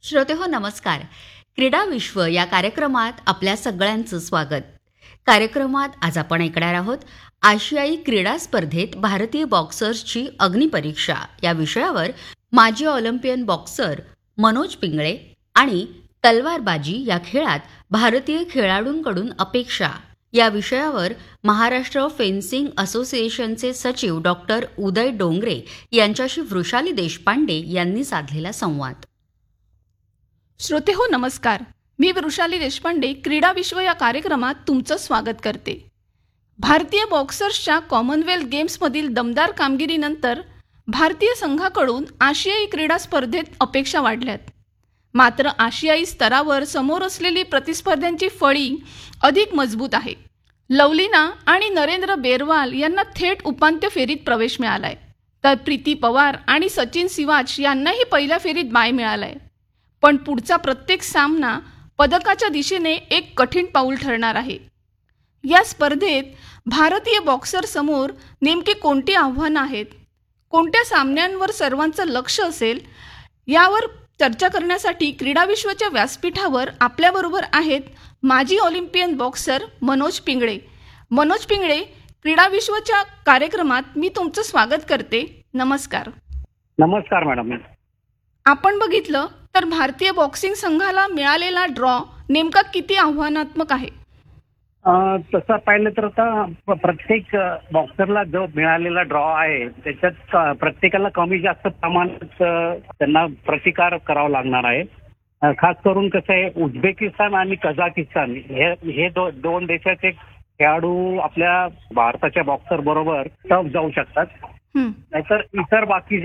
श्रोतेहो नमस्कार. क्रीडा विश्व या कार्यक्रमात आपल्या सगळ्यांचं स्वागत. कार्यक्रमात आज आपण ऐकणार आहोत आशियाई क्रीडा स्पर्धेत भारतीय बॉक्सर्सची अग्निपरीक्षा या विषयावर माजी ऑलिम्पियन बॉक्सर मनोज पिंगळे आणि तलवारबाजी या खेळात भारतीय खेळाडूंकडून अपेक्षा या विषयावर महाराष्ट्र फेन्सिंग असोसिएशनचे सचिव डॉक्टर उदय डोंगरे यांच्याशी वृषाली देशपांडे यांनी साधलेला संवाद. श्रोतेहो नमस्कार. मी वृषाली देशपांडे क्रीडा विश्व या कार्यक्रमात तुमचं स्वागत करते. भारतीय बॉक्सर्सच्या कॉमनवेल्थ गेम्समधील दमदार कामगिरीनंतर भारतीय संघाकडून आशियाई क्रीडा स्पर्धेत अपेक्षा वाढल्यात. मात्र आशियाई स्तरावर समोर असलेली प्रतिस्पर्ध्यांची फळी अधिक मजबूत आहे. लवलीना आणि नरेंद्र बेरवाल यांना थेट उपांत्य फेरीत प्रवेश मिळालाय, तर प्रीती पवार आणि सचिन सिवाच यांनाही पहिल्या फेरीत बाय मिळालाय. पण पुढचा प्रत्येक सामना पदकाच्या दिशेने एक कठीण पाऊल ठरणार आहे. या स्पर्धेत भारतीय बॉक्सरसमोर नेमकी कोणती आव्हानं आहेत, कोणत्या सामन्यांवर सर्वांचं लक्ष असेल, यावर चर्चा करण्यासाठी क्रीडा विश्वच्या व्यासपीठावर आपल्याबरोबर आहेत माजी ऑलिम्पियन बॉक्सर मनोज पिंगळे. मनोज पिंगळे, क्रीडा विश्वच्या कार्यक्रमात मी तुमचं स्वागत करते. नमस्कार. नमस्कार मॅडम. आपण बघितलं तर भारतीय बॉक्सिंग संघाला मिळालेला ड्रॉ नेमका किती आव्हानात्मक आहे? तसं पाहिलं तर आता प्रत्येक बॉक्सरला जो मिळालेला ड्रॉ आहे त्याच्यात प्रत्येकाला कमी जास्त प्रमाणात त्यांना प्रतिकार करावा लागणार आहे. खास करून कसं आहे, उझबेकिस्तान आणि कझाकिस्तान हे दोन देशाचे खेळाडू आपल्या भारताच्या बॉक्सर बरोबर टफ जाऊ शकतात. नाहीतर इतर बाकी